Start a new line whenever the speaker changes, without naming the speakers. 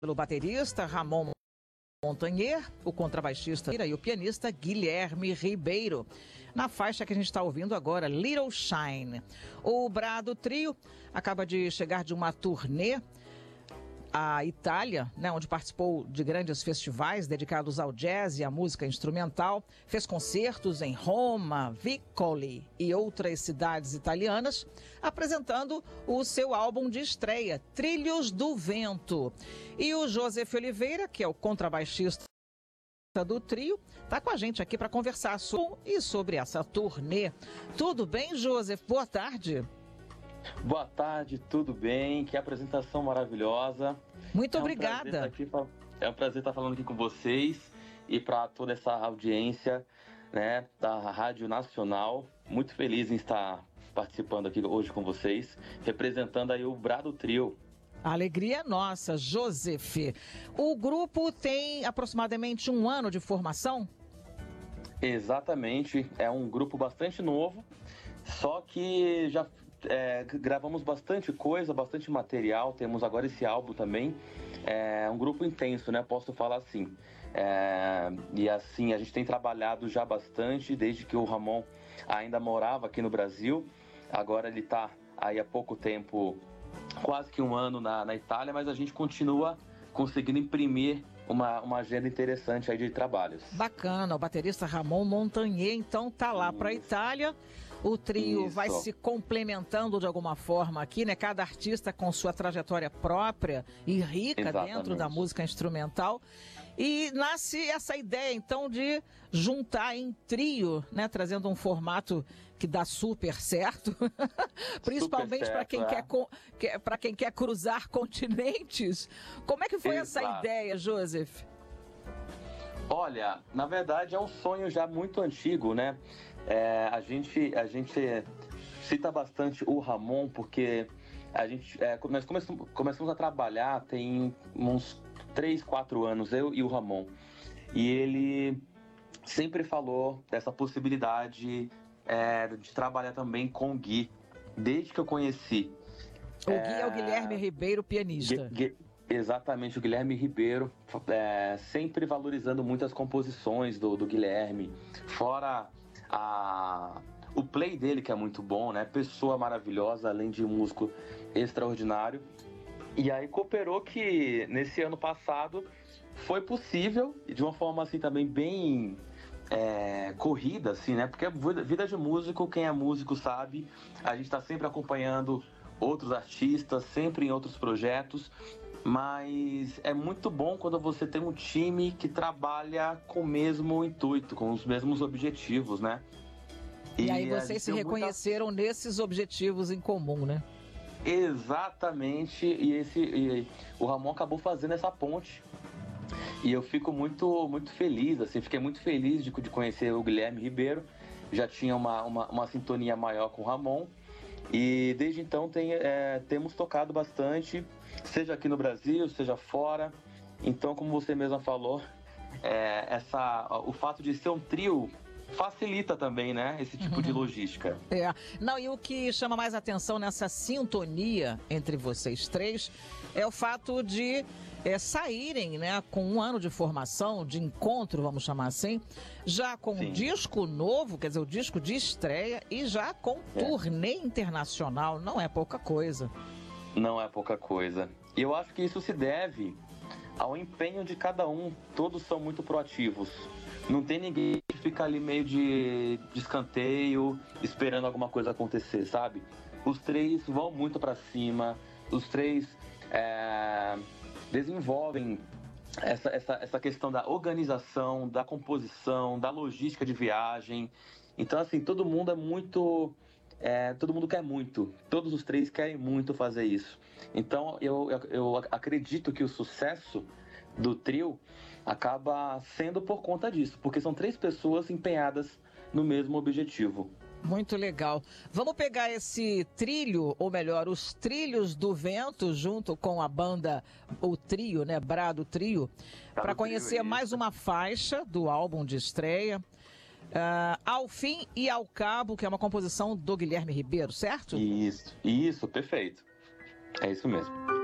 pelo baterista Ramon Montagnier, o contrabaixista e o pianista Guilherme Ribeiro. Na faixa que a gente está ouvindo agora, Little Shine. O Brado Trio acaba de chegar de uma turnê à Itália, né, onde participou de grandes festivais dedicados ao jazz e à música instrumental. Fez concertos em Roma, Vicoli e outras cidades italianas, apresentando o seu álbum de estreia, Trilhos do Vento. E o Joseph Oliveira, que é o contrabaixista do trio, está com a gente aqui para conversar sobre essa turnê. Tudo bem, Joseph? Boa tarde.
Boa tarde, tudo bem? Que apresentação maravilhosa.
Muito obrigada.
É um prazer estar falando aqui com vocês e para toda essa audiência, né, da Rádio Nacional. Muito feliz em estar participando aqui hoje com vocês, representando aí o Brado Trio.
A alegria é nossa, Joseph. O grupo tem aproximadamente 1 ano de formação?
Exatamente, é um grupo bastante novo, só que já gravamos bastante coisa, bastante material. Temos agora esse álbum também. É um grupo intenso, né? Posso falar assim. E assim, a gente tem trabalhado já bastante, desde que o Ramon ainda morava aqui no Brasil. Agora ele está aí há pouco tempo, quase que 1 ano na Itália, mas a gente continua conseguindo imprimir uma agenda interessante aí de trabalhos.
Bacana, o baterista Ramon Montagnier, então, tá lá para a Itália. O trio vai se complementando de alguma forma aqui, né? Cada artista com sua trajetória própria e rica dentro da música instrumental. E nasce essa ideia, então, de juntar em trio, né? Trazendo um formato que dá super certo, principalmente para quem quer cruzar continentes. Como é que foi essa ideia, Joseph?
Olha, na verdade é um sonho já muito antigo, né? A gente cita bastante o Ramon porque nós começamos a trabalhar tem uns 3, 4 anos, eu e o Ramon. E ele sempre falou dessa possibilidade de trabalhar também com o Gui, desde que eu conheci.
O Gui é o Guilherme Ribeiro, pianista.
Exatamente, o Guilherme Ribeiro, sempre valorizando muito as composições do Guilherme, fora o play dele, que é muito bom, né? Pessoa maravilhosa, além de músico extraordinário. E aí cooperou que nesse ano passado foi possível, de uma forma assim também bem corrida, assim, né? Porque vida de músico, quem é músico sabe, a gente está sempre acompanhando outros artistas, sempre em outros projetos. Mas é muito bom quando você tem um time que trabalha com o mesmo intuito, com os mesmos objetivos, né?
E aí vocês se reconheceram nesses objetivos em comum, né?
Exatamente, e o Ramon acabou fazendo essa ponte. E eu fico muito, muito feliz, assim, fiquei muito feliz de conhecer o Guilherme Ribeiro. Já tinha uma sintonia maior com o Ramon. E desde então temos tocado bastante, seja aqui no Brasil, seja fora. Então, como você mesma falou, o fato de ser um trio facilita também, né, esse tipo de logística.
Não, e o que chama mais atenção nessa sintonia entre vocês três é o fato de saírem, né, com 1 ano de formação, de encontro, vamos chamar assim, já com um disco novo, quer dizer, o disco de estreia, e já com turnê internacional. Não é pouca coisa.
Não é pouca coisa. E eu acho que isso se deve ao empenho de cada um. Todos são muito proativos. Não tem ninguém que fica ali meio de escanteio, esperando alguma coisa acontecer, sabe? Os 3 vão muito pra cima, os 3 desenvolvem essa questão da organização, da composição, da logística de viagem. Então, assim, todo mundo todo mundo quer muito. Todos os 3 querem muito fazer isso. Então, eu acredito que o sucesso do trio acaba sendo por conta disso, porque são 3 pessoas empenhadas no mesmo objetivo.
Muito legal. Vamos pegar esse trilho, ou melhor, os Trilhos do Vento, junto com a banda, o trio, né, Brado Trio, para conhecer mais uma faixa do álbum de estreia. Ao Fim e ao Cabo, que é uma composição do Guilherme Ribeiro, certo?
Isso, perfeito. É isso mesmo.